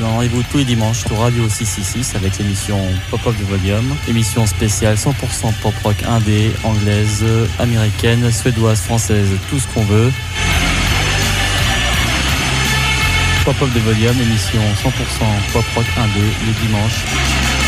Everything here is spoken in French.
donne rendez-vous tous les dimanches sur Radio 666 avec l'émission Pop-Up de Volume. Émission spéciale 100% pop-rock indé, anglaise, américaine, suédoise, française, tout ce qu'on veut. Pop-Up de Volume, émission 100% pop-rock indé, le dimanche.